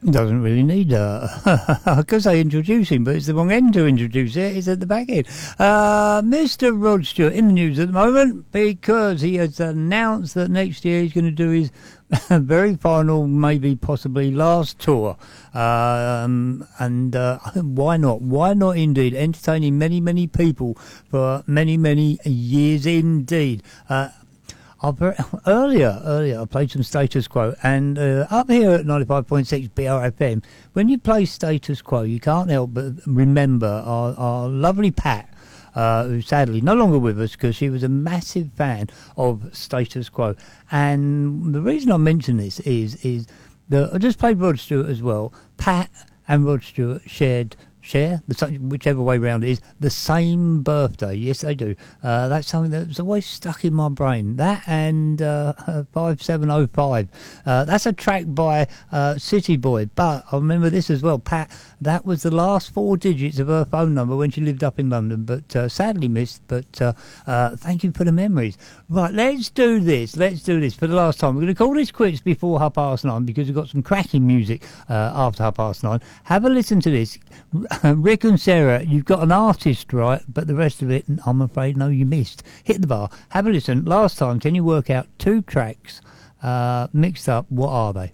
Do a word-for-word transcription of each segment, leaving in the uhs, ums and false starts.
Doesn't really need that. Because I introduce him, but it's the wrong end to introduce it. It's at the back end. Uh, Mister Rod Stewart in the news at the moment because he has announced that next year he's going to do his very final, maybe possibly last tour. Um, and uh, why not? Why not indeed? Entertaining many, many people for many, many years indeed. Uh, I've, earlier, earlier I played some Status Quo, and uh, up here at ninety-five point six B R F M, when you play Status Quo, you can't help but remember our, our lovely Pat, uh, who's sadly no longer with us because she was a massive fan of Status Quo. And the reason I mention this is is that I just played Rod Stewart as well. Pat and Rod Stewart shared. Share, the, whichever way round it is, the same birthday. Yes, they do. Uh, that's something that's always stuck in my brain. That and uh, five seven oh five. Uh, that's a track by uh, City Boy. But I remember this as well. Pat, that was the last four digits of her phone number when she lived up in London, but uh, sadly missed. But uh, uh, thank you for the memories. Right, let's do this. Let's do this for the last time. We're going to call this quits before half past nine because we've got some cracking music uh, after half past nine. Have a listen to this. Rick and Sarah, you've got an artist right, but the rest of it, I'm afraid, no, you missed. Hit the bar. Have a listen. Last time, can you work out two tracks uh, mixed up? What are they?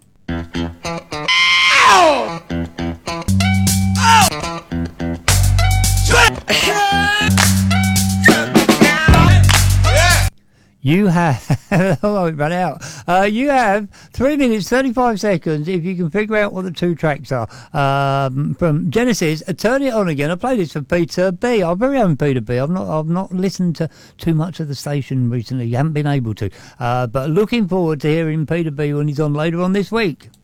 Ow! Ow! You have, oh, it ran out. Uh, you have three minutes, thirty-five seconds if you can figure out what the two tracks are. Um, from Genesis, Turn It On Again. I played this for Peter B, our very own Peter B. I've not, I've not listened to too much of the station recently. You haven't been able to. Uh, but looking forward to hearing Peter B when he's on later on this week.